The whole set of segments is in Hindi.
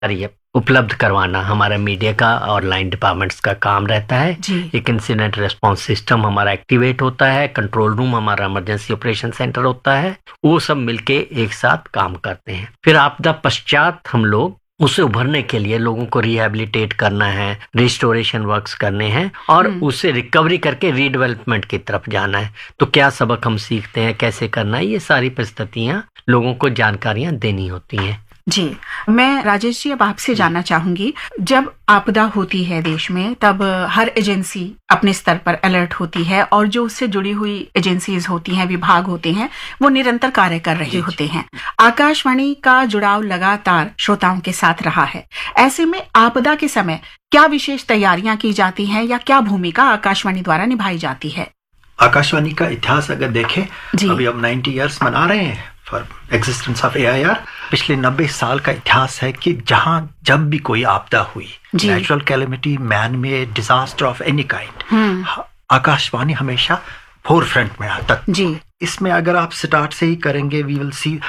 करिए उपलब्ध करवाना हमारा मीडिया का और लाइन डिपार्टमेंट्स का काम रहता है। एक इंसिडेंट रिस्पांस सिस्टम हमारा एक्टिवेट होता है, कंट्रोल रूम हमारा इमरजेंसी ऑपरेशन सेंटर होता है, वो सब मिलके एक साथ काम करते हैं। फिर आपदा पश्चात हम लोग उसे उभरने के लिए लोगों को रिहेबिलिटेट करना है, रिस्टोरेशन वर्क्स करने हैं और उसे रिकवरी करके रीडेवलपमेंट की तरफ जाना है। तो क्या सबक हम सीखते हैं, कैसे करना है, ये सारी परिस्थितियां लोगों को जानकारियां देनी होती हैं। जी, मैं राजेश जी अब आपसे जानना चाहूंगी, जब आपदा होती है देश में तब हर एजेंसी अपने स्तर पर अलर्ट होती है और जो उससे जुड़ी हुई एजेंसीज होती हैं, विभाग होते हैं, वो निरंतर कार्य कर रहे होते हैं। आकाशवाणी का जुड़ाव लगातार श्रोताओं के साथ रहा है। ऐसे में आपदा के समय क्या विशेष तैयारियां की जाती हैं या क्या भूमिका आकाशवाणी द्वारा निभाई जाती है? आकाशवाणी का इतिहास अगर देखें, अभी हम 90 इयर्स मना रहे हैं फॉर एग्जिस्टेंस ऑफ AIR। पिछले 90 साल का इतिहास है कि जहां जब भी कोई आपदा हुई, natural calamity, man made disaster of any kind, Akashvani हमेशा फोर फ्रंट में आता। इसमें अगर आप स्टार्ट से ही करेंगे, वी विल सी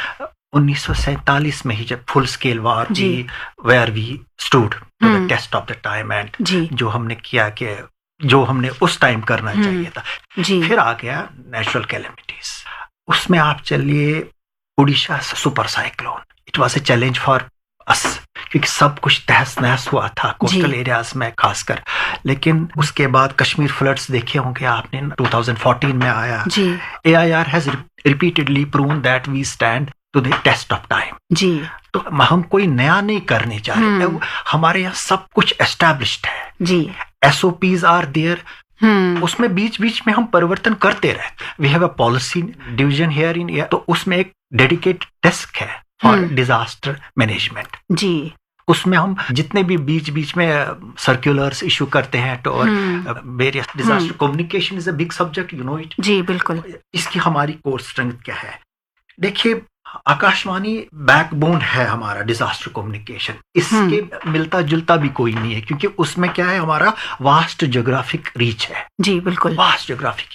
1947 में ही जब फुल स्केल वार हुई, where we stood to the test of the time and जो हमने किया कि जो हमने उस टाइम करना चाहिए था। फिर आ गया नेचुरल कैलेमिटीज, उसमें आप चलिए Orissa super cyclone, it was a challenge for us क्योंकि सब कुछ तहस नहस हुआ था कोस्टल एरियाज में खासकर। लेकिन उसके बाद कश्मीर फ्लड्स देखे होंगे आपने, 2014 में आया। AIR has repeatedly proven that we stand to the test of time. तो हम कोई नया नहीं करने जा रहे, हमारे यहाँ सब कुछ एस्टैब्लिश्ड है, SOPs आर देयर, उसमें बीच बीच में हम परिवर्तन करते रहे। We have a policy division here in, तो उसमें एक डेडिकेटेड डेस्क है फॉर डिजास्टर मैनेजमेंट। उसमें हम जितने भी बीच बीच में सर्कुलर्स इशू करते हैं तो various disaster communication is a big subject, you know it. जी बिल्कुल। इसकी हमारी कोर स्ट्रेंथ क्या है? देखिए, आकाशवाणी बैकबोन है हमारा डिजास्टर कम्युनिकेशन, इसके मिलता जुलता भी कोई नहीं है क्योंकि उसमें क्या है, हमारा वास्ट ज्योग्राफिक रीच है। जी बिल्कुल, vast geographic.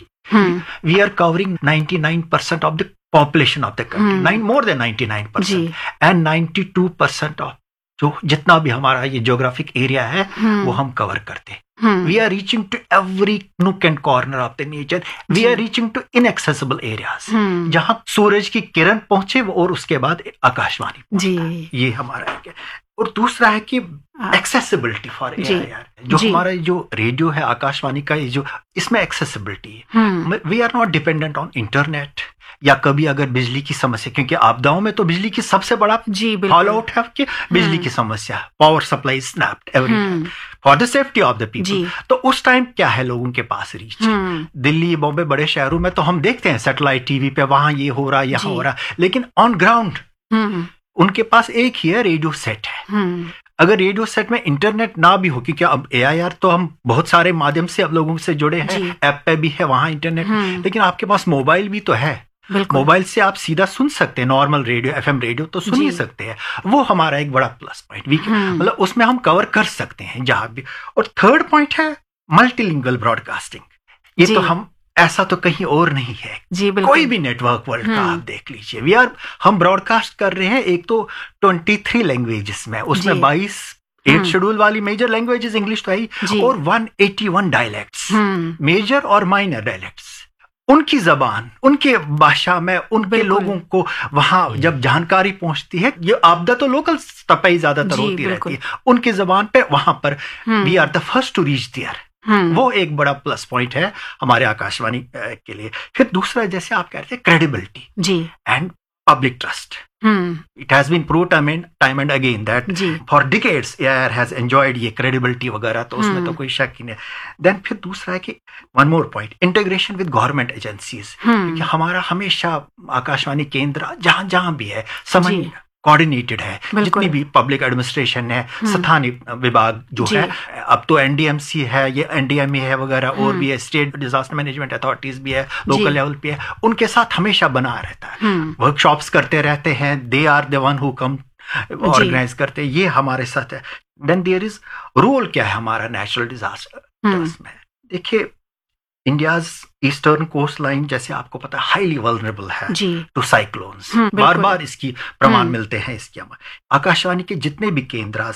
We are covering 99% of the population of the country, more than 99%, and 92% of जो जितना भी हमारा ये ज्योग्राफिक एरिया है वो हम कवर करते हैं। We are reaching to every nook and corner of the nature. We are reaching to inaccessible areas. जहां सूरज की किरण पहुंचे और उसके बाद आकाशवाणी। जी, ये हमारा है। और दूसरा है कि एक्सेसिबिलिटी फॉर AIR, जो हमारा जो रेडियो है आकाशवाणी का, ये जो इसमें एक्सेसिबिलिटी है। We are not dependent on internet या कभी अगर बिजली की समस्या, क्योंकि आपदाओं में तो बिजली की सबसे बड़ा फॉल आउट है कि बिजली की समस्या, power supply snapped every for the safety of the people. तो उस टाइम क्या है लोगों के पास रीच, दिल्ली बॉम्बे बड़े शहरों में तो हम देखते हैं सैटेलाइट टीवी पे वहां ये हो रहा, यहाँ हो रहा, लेकिन ऑन ग्राउंड उनके पास एक ही है, रेडियो सेट है। अगर रेडियो सेट में इंटरनेट ना भी हो, क्योंकि अब AIR तो हम बहुत सारे माध्यम से अब लोगों से जुड़े हैं, ऐप पे भी है, वहां इंटरनेट, लेकिन आपके पास मोबाइल भी तो है। मोबाइल से आप सीधा सुन सकते हैं, नॉर्मल रेडियो, FM रेडियो तो सुन ही सकते हैं। वो हमारा एक बड़ा प्लस पॉइंट, मतलब उसमें हम कवर कर सकते हैं जहां भी। और थर्ड पॉइंट है मल्टीलिंगुअल ब्रॉडकास्टिंग। ये तो हम ऐसा तो कहीं और नहीं है, कोई भी नेटवर्क वर्ल्ड का आप देख लीजिए। हम ब्रॉडकास्ट कर रहे हैं, एक तो 23 लैंग्वेजेस में, उसमें 22 8 शेड्यूल वाली मेजर लैंग्वेजेस, इंग्लिश तो है, और 181 डायलेक्ट्स, मेजर और माइनर डायलेक्ट्स। उनकी जबान, उनके भाषा में उनके लोगों को वहां जब जानकारी पहुंचती है, ये आपदा तो लोकल तपई ज्यादातर होती रहती है, उनकी जबान पे वहां पर we are the first to reach there. वो एक बड़ा प्लस पॉइंट है हमारे आकाशवाणी के लिए। फिर दूसरा, जैसे आप कह रहे थे, credibility and public trust. It has been proved time and again that for decades AIR has enjoyed ये credibility वगैरह, तो उसमें तो कोई शक ही नहीं। Then फिर दूसरा है कि one more point, integration with government agencies, क्योंकि हमारा हमेशा आकाशवाणी केंद्र जहां जहां भी है समय कोऑर्डिनेटेड है, जितनी भी पब्लिक एडमिनिस्ट्रेशन है, स्थानीय विभाग जो है, अब तो NDMC है, ये NDMA है वगैरह, और भी है, स्टेट डिजास्टर मैनेजमेंट अथॉरिटीज भी है, लोकल लेवल पे है, उनके साथ हमेशा बना रहता है, वर्कशॉप्स करते रहते हैं। They are the one who come organise करते हैं, ये हमारे साथ है। देन देयर इज रोल क्या है हमारा नेचुरल डिजास्टर में। देखिए, इंडियाज ईस्टर्न कोस्ट लाइन जैसे आपको पता है हाईली वल्नरेबल है टू साइक्लोन्स। बार बार इसकी प्रमाण मिलते हैं इसके। आकाशवाणी के जितने भी केंद्र